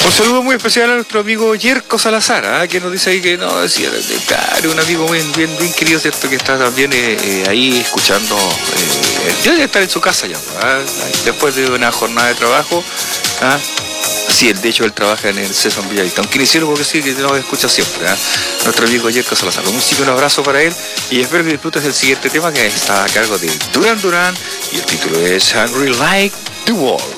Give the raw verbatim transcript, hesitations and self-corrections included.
Un saludo muy especial a nuestro amigo Yerko Salazar, ¿eh? Que nos dice ahí que no, decía, claro, un amigo bien, bien, bien querido, ¿cierto? Que está también eh, eh, ahí escuchando. Eh, ya debe estar en su casa ya, ¿eh? Después de una jornada de trabajo. ¿Eh? Sí, de hecho él trabaja en el César Villavista, aunque iniciaron porque sí, que nos escucha siempre, ¿eh? Nuestro amigo Yerko Salazar. Un chico, un abrazo para él y espero que disfrutes del siguiente tema que está a cargo de Duran Duran y el título es Hungry Like the Wolf.